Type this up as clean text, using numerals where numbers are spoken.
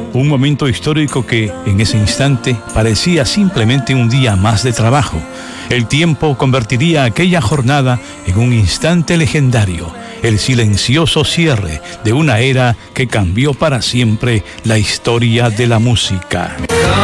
Un momento histórico que, en ese instante, parecía simplemente un día más de trabajo. El tiempo convertiría aquella jornada en un instante legendario, el silencioso cierre de una era que cambió para siempre la historia de la música.